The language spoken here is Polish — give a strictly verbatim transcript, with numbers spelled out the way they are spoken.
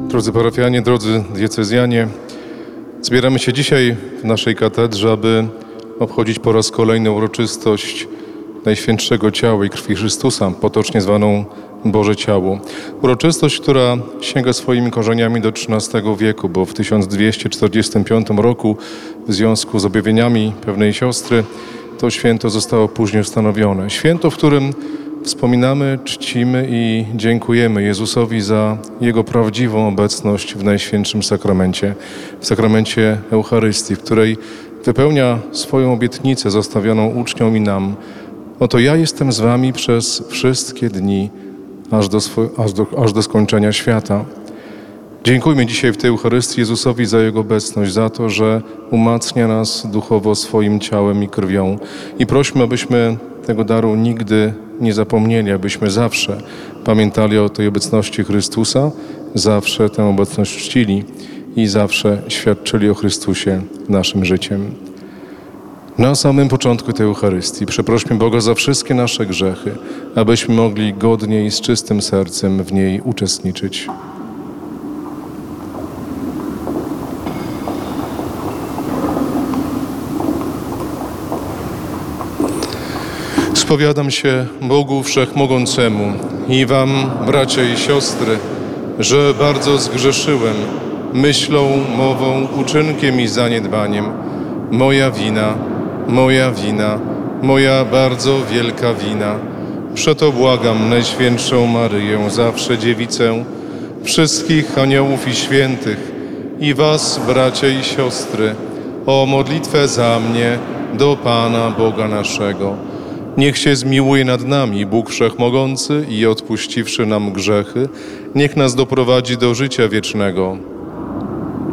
Drodzy parafianie, drodzy diecezjanie, zbieramy się dzisiaj w naszej katedrze, aby obchodzić po raz kolejny uroczystość Najświętszego Ciała i Krwi Chrystusa, potocznie zwaną Boże Ciało. Uroczystość, która sięga swoimi korzeniami do trzynastego wieku, bo w tysiąc dwieście czterdziestym piątym roku w związku z objawieniami pewnej siostry to święto zostało później ustanowione. Święto, w którym wspominamy, czcimy i dziękujemy Jezusowi za Jego prawdziwą obecność w Najświętszym Sakramencie, w Sakramencie Eucharystii, w której wypełnia swoją obietnicę zostawioną uczniom i nam. Oto ja jestem z wami przez wszystkie dni, aż do, swo- aż do, aż do skończenia świata. Dziękujmy dzisiaj w tej Eucharystii Jezusowi za Jego obecność, za to, że umacnia nas duchowo swoim ciałem i krwią. I prośmy, abyśmy tego daru nigdy nie zapomnieli, abyśmy zawsze pamiętali o tej obecności Chrystusa, zawsze tę obecność czcili i zawsze świadczyli o Chrystusie naszym życiem. Na samym początku tej Eucharystii przeprośmy Boga za wszystkie nasze grzechy, abyśmy mogli godnie i z czystym sercem w niej uczestniczyć. Spowiadam się Bogu Wszechmogącemu i wam, bracia i siostry, że bardzo zgrzeszyłem myślą, mową, uczynkiem i zaniedbaniem. Moja wina, moja wina, moja bardzo wielka wina. Przeto błagam Najświętszą Maryję, zawsze Dziewicę, wszystkich aniołów i świętych i was, bracia i siostry, o modlitwę za mnie do Pana Boga naszego. Niech się zmiłuje nad nami Bóg Wszechmogący i odpuściwszy nam grzechy, niech nas doprowadzi do życia wiecznego.